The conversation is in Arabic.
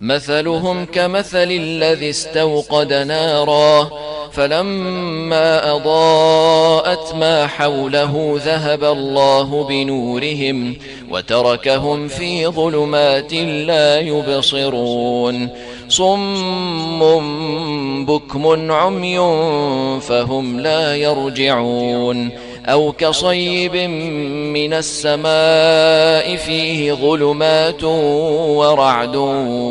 مثلهم كمثل الذي استوقد نارا فلما أضاءت ما حوله ذهب الله بنورهم وتركهم في ظلمات لا يبصرون صم بكم عمي فهم لا يرجعون أو كصيب من السماء فيه ظلمات ورعد